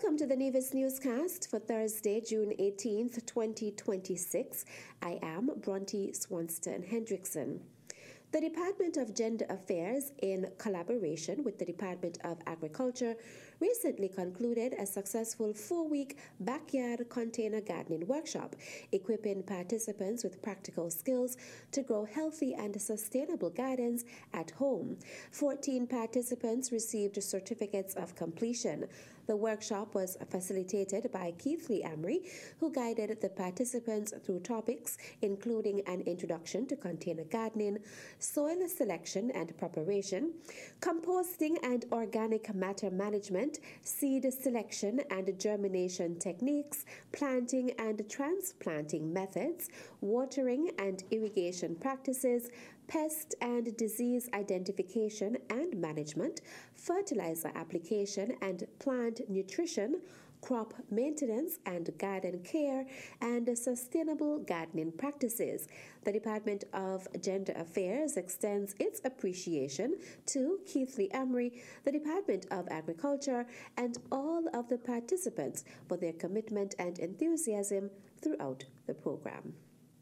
Welcome to the Nevis Newscast for Thursday, June 18th, 2026. I am Bronte Swanston Hendrickson. The Department of Gender Affairs, in collaboration with the Department of Agriculture, recently concluded a successful 4-week backyard container gardening workshop, equipping participants with practical skills to grow healthy and sustainable gardens at home. 14 participants received certificates of completion. The workshop was facilitated by Keithley Amory, who guided the participants through topics including an introduction to container gardening, soil selection and preparation, composting and organic matter management, seed selection and germination techniques, planting and transplanting methods, watering and irrigation practices, pest and disease identification and management, fertilizer application and plant nutrition, crop maintenance and garden care, and sustainable gardening practices. The Department of Gender Affairs extends its appreciation to Keithley Amory, the Department of Agriculture, and all of the participants for their commitment and enthusiasm throughout the program.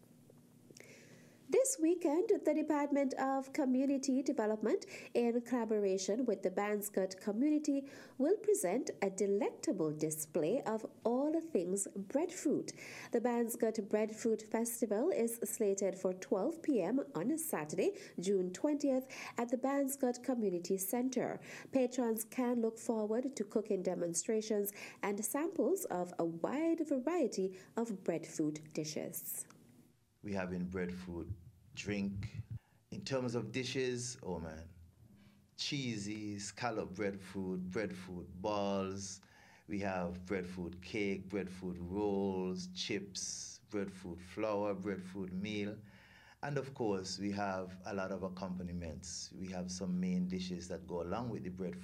This weekend, the Department of Community Development, in collaboration with the Banscott community, will present a delectable display of all things breadfruit. The Banscott Breadfruit Festival is slated for 12 p.m. on Saturday, June 20th, at the Banscott Community Center. Patrons can look forward to cooking demonstrations and samples of a wide variety of breadfruit dishes. We have in breadfruit drink. In terms of dishes, oh man, cheesy, scallop breadfruit balls. We have breadfruit cake, breadfruit rolls, chips, breadfruit flour, breadfruit meal. And of course, we have a lot of accompaniments. We have some main dishes that go along with the breadfruit.